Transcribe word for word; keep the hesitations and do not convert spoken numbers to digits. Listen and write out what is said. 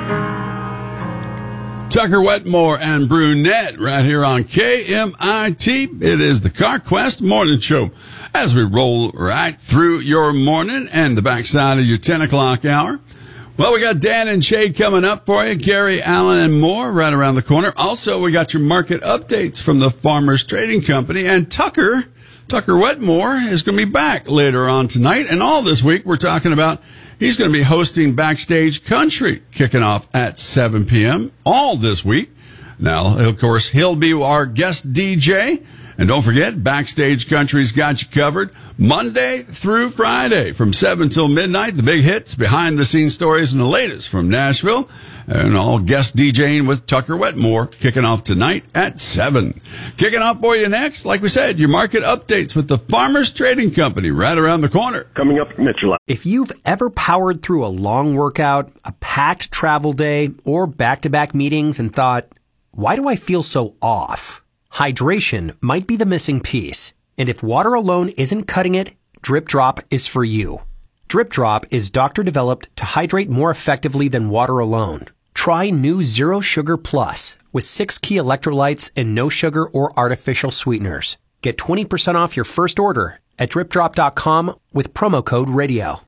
Tucker Wetmore and Brunette right here on K M I T. It is the CarQuest Morning Show as we roll right through your morning and the backside of your ten o'clock hour. Well, we got Dan and Shay coming up for you. Gary, Allen, and more right around the corner. Also, we got your market updates from the Farmers Trading Company. And Tucker, Tucker Wetmore is going to be back later on tonight. And all this week, we're talking about he's going to be hosting Backstage Country, kicking off at seven p.m. all this week. Now, of course, he'll be our guest D J. And don't forget, Backstage Country's got you covered Monday through Friday from seven till midnight. The big hits, behind-the-scenes stories, and the latest from Nashville. And all guest DJing with Tucker Wetmore kicking off tonight at seven. Kicking off for you next, like we said, your market updates with the Farmers Trading Company right around the corner. Coming up, Mitchell. If you've ever powered through a long workout, a packed travel day, or back-to-back meetings and thought, why do I feel so off? Hydration might be the missing piece, and if water alone isn't cutting it, Drip Drop is for you. Drip Drop is doctor-developed to hydrate more effectively than water alone. Try new Zero Sugar Plus with six key electrolytes and no sugar or artificial sweeteners. Get twenty percent off your first order at drip drop dot com with promo code radio.